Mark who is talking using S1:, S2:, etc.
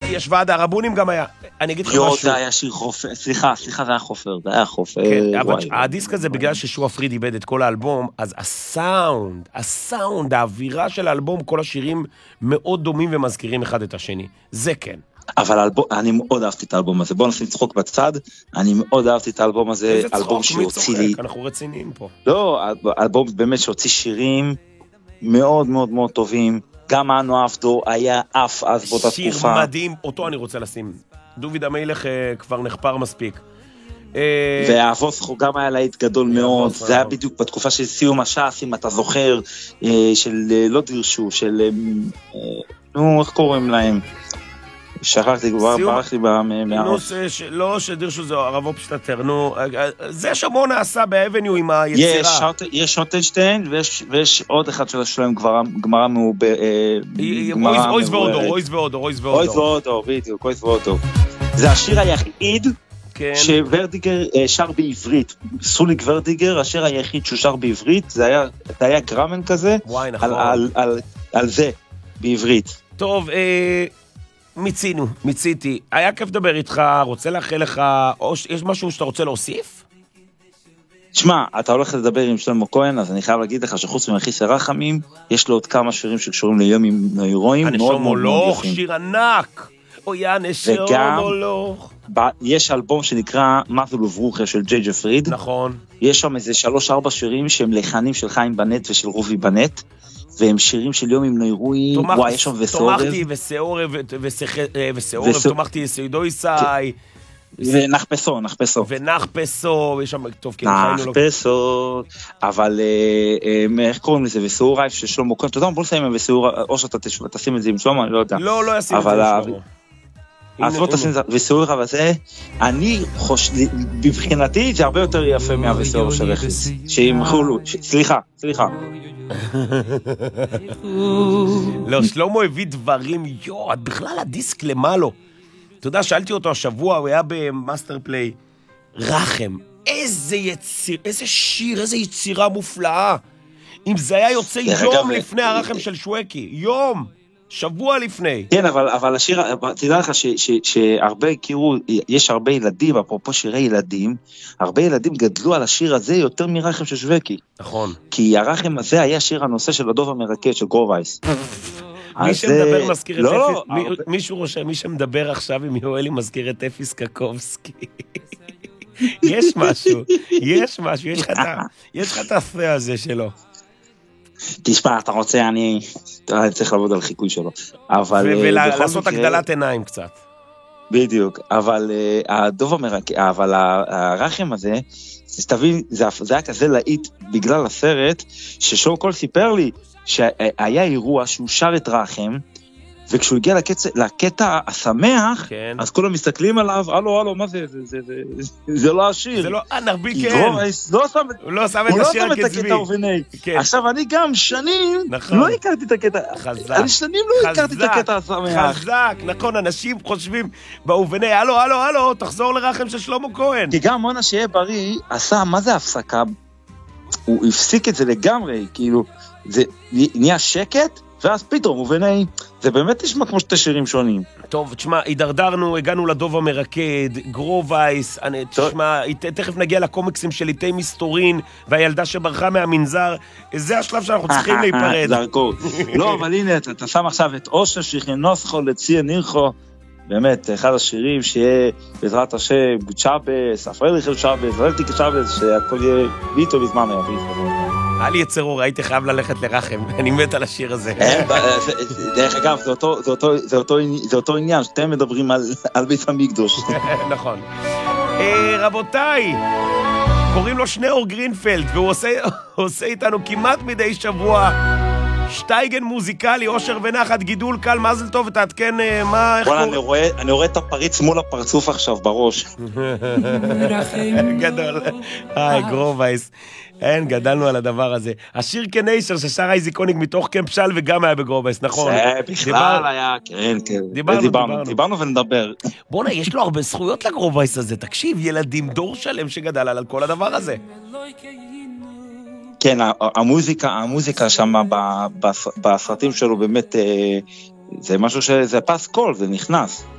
S1: יש ועד הרבונים גם היה. אני אגיד לך משהו.
S2: זה היה שיר חופר, סליחה, זה היה חופר, זה היה חופר.
S1: כן, אבל הדיסק הזה, בגלל ששועה פריד איבד את כל האלבום, אז הסאונד, האווירה של האלבום, כל השירים מאוד דומים ומזכירים אחד את השני. זה כן.
S2: אבל אני מאוד אהבתי את האלבום הזה. בוא נשים צחוק בצד. אני מאוד אהבתי את האלבום הזה. אלבום שהוציא לי...
S1: אנחנו רציניים פה.
S2: לא, אלבום באמת שהוציא שירים מאוד מאוד מאוד טובים. גם אנו אהבתו, היה אף אז באותה תקופה.
S1: שיר מדהים, אותו אני רוצה לשים. דוד המלך כבר נחפר מספיק.
S2: והאבוסחו גם היה להיט גדול מאוד. זה היה בדיוק בתקופה של סיום הש"ס, אם אתה זוכר, של לא דרשו, של... נו, איך קוראים להם? שכחתי, כבר ברח לי מהראש.
S1: לא שדירשו זה הרב אופשטטר, נו, זה שמו נעשה באבניו עם היצירה.
S2: יש שוטנשטיין, ויש עוד אחד שלהם גמרה
S1: אויז ואודור,
S2: בדיוק, אויז ואודור. זה השיר היחיד שוורדיגר שר בעברית. סוליק ורדיגר, השיר היחיד שהוא שר בעברית, זה היה גרמן כזה, על זה, בעברית.
S1: טוב, מיציתי. היה כיף לדבר איתך, רוצה לאחל לך, או יש משהו שאתה רוצה להוסיף?
S2: תשמע, אתה הולך לדבר עם שלמה כהן, אז אני חייב להגיד לך שחוץ ממחיס הרחמים, יש לו עוד כמה שירים שקשורים ליום עם נוירואים.
S1: הנשום הולוך, שיר ענק. אוי, הנשום הולוך.
S2: יש אלבום שנקרא מזל וברוכה של ג'יי פריד.
S1: נכון.
S2: יש שם איזה 3-4 שירים שהם לחנים של חיים בנט ושל רובי בנט. והם שירים של יום עם נוירואים, וואי, יש שם וסעורב.
S1: תומכתי וסעורב, תומכתי סעידו איסאי.
S2: ונחפסו.
S1: יש שם, טוב,
S2: נחפסו, אבל איך קוראים לזה? וסעורב של שלמה כהן, אתה יודע, בוא נסיים עם וסעורב, או שאתה תשים את זה עם שלמה, אני לא יודע.
S1: לא ישים את זה עם שלמה.
S2: אז בוא תשים את זה, וסעורב הזה, אני חושב, בבחינתי זה הרבה יותר יפה מהווסעורב של רכס. סליחה.
S1: לא, שלמה הביא דברים, בכלל הדיסק למעלו. אתה יודע, שאלתי אותו השבוע, הוא היה במאסטר פליי, רחם, איזה שיר, איזה יצירה מופלאה. אם זה היה יוצא יום לפני הרחם של שווקי, שבוע לפני.
S2: כן, אבל השיר, תדע לך שהרבה הכירו, יש הרבה ילדים, אפרופו שירי ילדים, הרבה ילדים גדלו על השיר הזה יותר מרחם של שווקי.
S1: נכון.
S2: כי הרחם הזה היה שיר הנושא של הדוב המרקד של גורווייס.
S1: מי שמדבר מזכיר את אפיס, מישהו רושם, מי שמדבר עכשיו עם יואלי מזכיר את אפיס קקובסקי. יש משהו, יש לך את האפה הזה שלו.
S2: תשמע, אתה רוצה, אני צריך לעבוד על חיקוי שלו.
S1: ולעשות הגדלת עיניים קצת.
S2: בדיוק, אבל הדוב המרקד, אבל הרחם הזה, תבין, זה היה כזה להיט בגלל הסרט, ששום כל סיפר לי, שהיה אירוע שהוא שר את רחם, וכשהוא הגיע לקטע השמח,
S1: כן.
S2: אז כולם מסתכלים עליו, הלו, מה זה? זה לא השיר.
S1: זה לא, נרבי כן. הוא לא שם את השיר הקצבי.
S2: כן. עכשיו, אני גם שנים לא הכרתי את הקטע.
S1: חזק.
S2: אני שנים לא הכרתי את הקטע השמח.
S1: חזק, נכון, אנשים חושבים, באובני, הלו, תחזור לרחם של שלמה כהן.
S2: כי גם מונה שיהיה בריא, עשה, מה זה הפסקה? הוא הפסיק את זה לגמרי, כאילו, זה נהיה שקט, ואז פתאום, ובני, זה באמת נשמע כמו שתי שירים שונים.
S1: טוב, תשמע, הידרדרנו, הגענו לדוב המרקד, גרובייס, תשמע, תכף נגיע לקומיקסים של איתי מסתורין, והילדה שברחה מהמנזר, זה השלב שאנחנו צריכים להיפרד.
S2: זרקו. לא, אבל הנה, אתה שם עכשיו את אושר שיחנוסחו לציין נירחו, באמת, אחד השירים שיהיה בעזרת השם, גוצ'אבס, אפריליכל שבס, רלטיק שבס, שהכל יהיה ביטו בזמן היביס.
S1: היה לי יצר אור, הייתי חייב ללכת לרחם, אני מת על השיר הזה.
S2: דרך אגב, זה אותו עניין, שאתם מדברים על בית המקדוש.
S1: נכון. רבותיי, קוראים לו שניאור גרינפלד, והוא עושה איתנו כמעט מדי שבוע שטייגן מוזיקלי, אושר ונחת, גידול קל, מזל טוב, ותעדכן מה, איך קוראים?
S2: אני רואה את הפריץ מול הפרצוף עכשיו בראש.
S1: גדול. גרובייס. גדלנו על הדבר הזה. השיר כניישר ששר אייזיקוניק מתוך קמפ של וגם היה בגרובייס, נכון?
S2: זה בכלל היה, כן. דיברנו ונדבר.
S1: בוא'נה, יש לו הרבה זכויות לגרובייס הזה. תקשיב, ילדים, דור שלם שגדל על כל הדבר הזה.
S2: כן, המוזיקה שם בסרטים שלו באמת, זה משהו שזה פס קול, זה נכנס.